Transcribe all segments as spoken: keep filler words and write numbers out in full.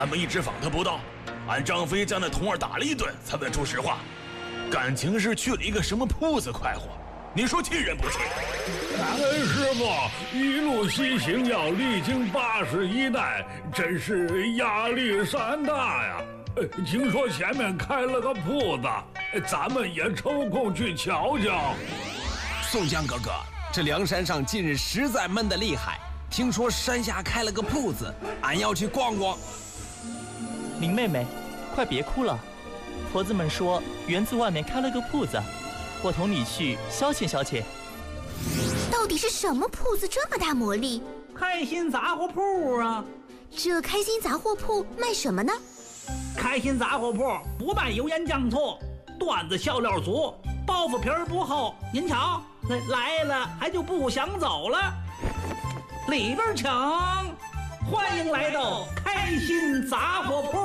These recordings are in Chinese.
俺们一直访他不到，俺张飞将那童儿打了一顿，才问出实话。感情是去了一个什么铺子快活，你说气人不气？ 感恩师傅，一路西行要历经八十一难，真是压力山大呀。呃，听说前面开了个铺子，咱们也抽空去瞧瞧。 宋江哥哥，这梁山上近日实在闷得厉害，听说山下开了个铺子，俺要去逛逛。 林妹妹，快别哭了，婆子们说园子外面开了个铺子，我同你去消遣消遣。 到底是什么铺子这么大魔力？ 开心杂货铺啊！ 这开心杂货铺卖什么呢？ 开心杂货铺不卖油盐酱醋，段子笑料足，包袱皮儿不厚。您瞧，来了还就不想走了。里边请，欢迎来到开心杂货铺。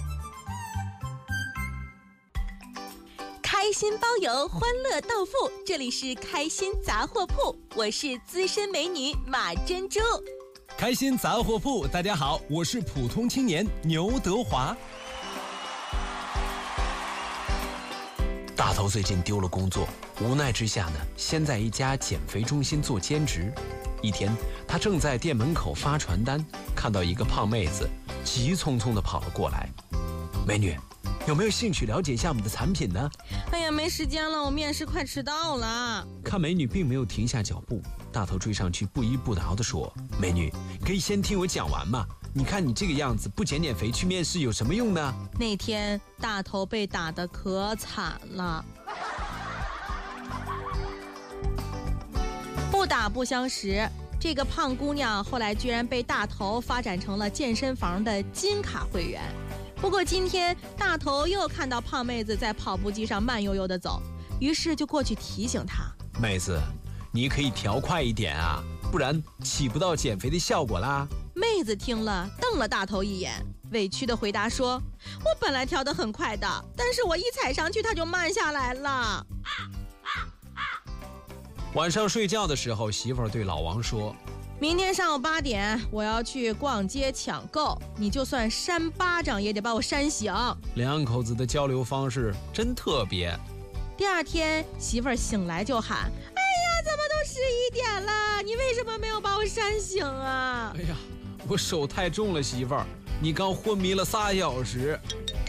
开心包邮，欢乐到付，这里是开心杂货铺，我是资深美女马珍珠。 开心杂货铺，大家好，我是普通青年牛德华。大头最近丢了工作，无奈之下呢，先在一家减肥中心做兼职。一天，他正在店门口发传单，看到一个胖妹子急匆匆地跑了过来。美女，有没有兴趣了解一下我们的产品呢？ 哎呀，没时间了，我面试快迟到了。 看美女并没有停下脚步，大头追上去不依不饶地说：美女，可以先听我讲完吗？你看你这个样子，不减减肥去面试有什么用呢？ 那天大头被打得可惨了。不打不相识，这个胖姑娘后来居然被大头发展成了健身房的金卡会员。不过今天大头又看到胖妹子在跑步机上慢悠悠地走，于是就过去提醒她： 妹子，你可以调快一点啊，不然起不到减肥的效果啦。 妹子听了瞪了大头一眼，委屈地回答说：我本来调得很快的，但是我一踩上去它就慢下来了。 晚上睡觉的时候，媳妇儿对老王说： 明天上午八点我要去逛街抢购，你就算扇巴掌也得把我扇醒。 两口子的交流方式真特别。 第二天媳妇儿醒来就喊：哎呀，怎么都十一点了，你为什么没有把我扇醒啊？ 哎呀，我手太重了，媳妇儿，你刚昏迷了仨小时。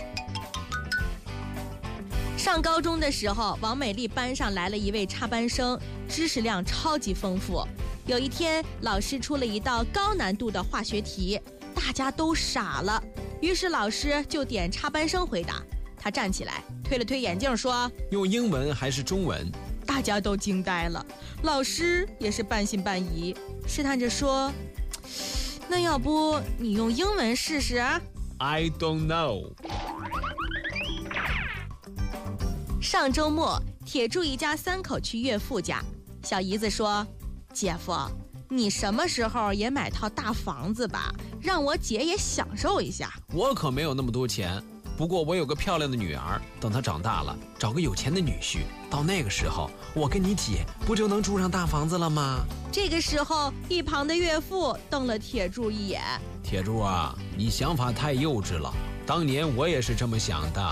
上高中的时候，王美丽班上来了一位插班生，知识量超级丰富。有一天，老师出了一道高难度的化学题，大家都傻了，于是老师就点插班生回答。他站起来推了推眼镜说： 用英文还是中文？ 大家都惊呆了，老师也是半信半疑，试探着说：那要不你用英文试试？ I don't know。 上周末，铁柱一家三口去岳父家，小姨子说：姐夫，你什么时候也买套大房子吧，让我姐也享受一下。 我可没有那么多钱，不过我有个漂亮的女儿，等她长大了，找个有钱的女婿，到那个时候，我跟你姐不就能住上大房子了吗？ 这个时候，一旁的岳父瞪了铁柱一眼： 铁柱啊，你想法太幼稚了，当年我也是这么想的。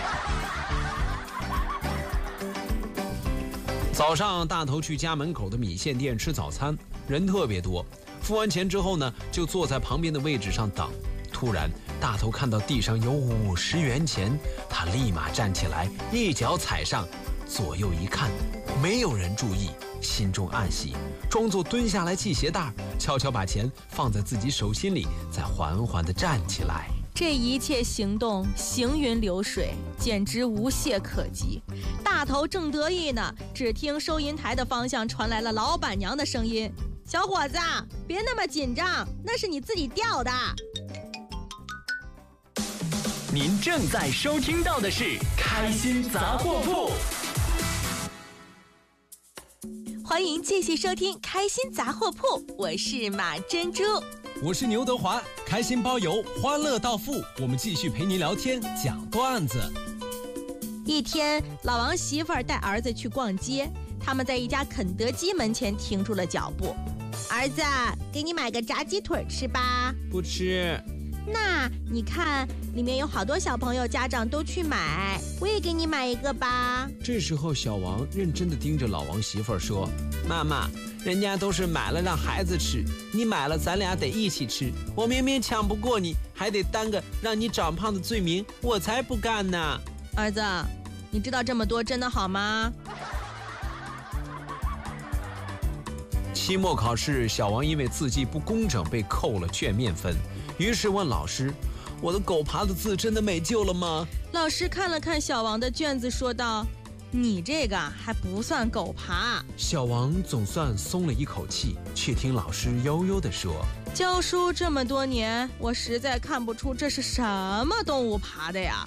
早上，大头去家门口的米线店吃早餐，人特别多。付完钱之后呢，就坐在旁边的位置上等。突然，大头看到地上有五十元钱，他立马站起来，一脚踩上，左右一看，没有人注意，心中暗喜，装作蹲下来系鞋带，悄悄把钱放在自己手心里，再缓缓地站起来。 这一切行动行云流水，简直无懈可击。大头正得意呢，只听收银台的方向传来了老板娘的声音：小伙子，别那么紧张，那是你自己掉的。 您正在收听到的是开心杂货铺， 欢迎继续收听开心杂货铺，我是马珍珠。 我是牛德华，开心包邮，欢乐到付，我们继续陪您聊天讲段子。 一天，老王媳妇儿带儿子去逛街，他们在一家肯德基门前停住了脚步。儿子，给你买个炸鸡腿吃吧。 不吃。 那你看，里面有好多小朋友，家长都去买，我也给你买一个吧。 这时候，小王认真地盯着老王媳妇儿说：“妈妈，人家都是买了让孩子吃，你买了咱俩得一起吃。我明明抢不过你，还得担个让你长胖的罪名，我才不干呢。” 儿子，你知道这么多真的好吗？ 期末考试，小王因为字迹不工整被扣了卷面分，于是问老师：“我的狗爬的字真的没救了吗？” 老师看了看小王的卷子，说道：“你这个还不算狗爬。” 小王总算松了一口气，却听老师悠悠地说：“ 教书这么多年，我实在看不出这是什么动物爬的呀。”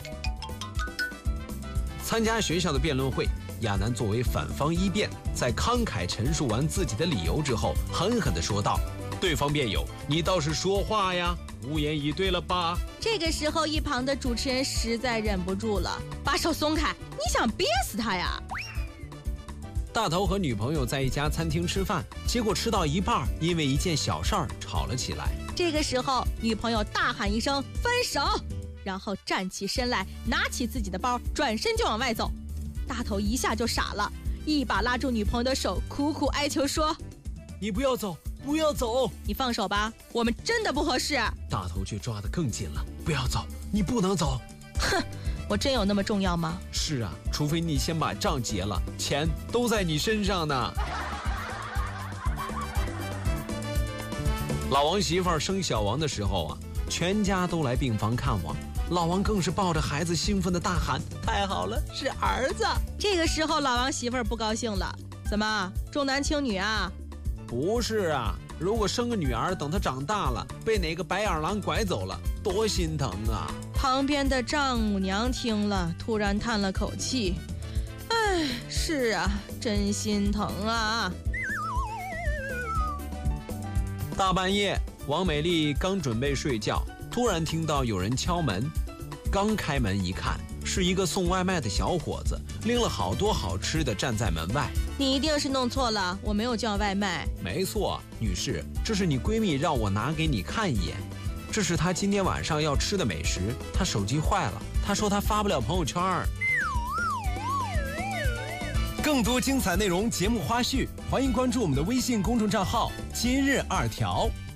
参加学校的辩论会，亚楠作为反方一辩，在慷慨陈述完自己的理由之后，狠狠地说道：“对方辩友，你倒是说话呀，无言以对了吧？” 这个时候，一旁的主持人实在忍不住了，把手松开，你想憋死他呀？ 大头和女朋友在一家餐厅吃饭，结果吃到一半，因为一件小事儿吵了起来。 这个时候，女朋友大喊一声“分手”，然后站起身来，拿起自己的包，转身就往外走。大头一下就傻了，一把拉住女朋友的手，苦苦哀求说：“ 你不要走，不要走， 你放手吧，我们真的不合适。” 大头却抓得更紧了，“不要走，你不能走。” 哼，我真有那么重要吗？ 是啊，除非你先把账结了，钱都在你身上呢。老王媳妇儿生小王的时候啊，全家都来病房看望。老王更是抱着孩子兴奋地大喊：“太好了，是儿子！” 这个时候，老王媳妇儿不高兴了：“怎么重男轻女啊？”“ 不是啊，如果生个女儿，等她长大了，被哪个白眼狼拐走了，多心疼啊！” 旁边的丈母娘听了，突然叹了口气：“哎，是啊，真心疼啊！” 大半夜，王美丽刚准备睡觉，突然听到有人敲门。刚开门一看，是一个送外卖的小伙子，拎了好多好吃的站在门外。 “你一定是弄错了，我没有叫外卖。”“ 没错，女士，这是你闺蜜让我拿给你看一眼，这是她今天晚上要吃的美食。她手机坏了，她说她发不了朋友圈。” 更多精彩内容、节目花絮，欢迎关注我们的微信公众账号“今日二条”。